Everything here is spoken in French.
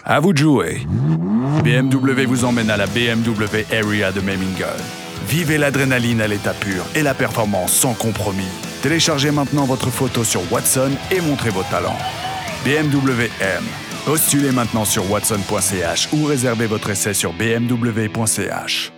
À vous de jouer. BMW vous emmène à la BMW Area de Memmingen. Vivez l'adrénaline à l'état pur et la performance sans compromis. Téléchargez maintenant votre photo sur Watson et montrez vos talents. BMW M. Postulez maintenant sur watson.ch ou réservez votre essai sur bmw.ch.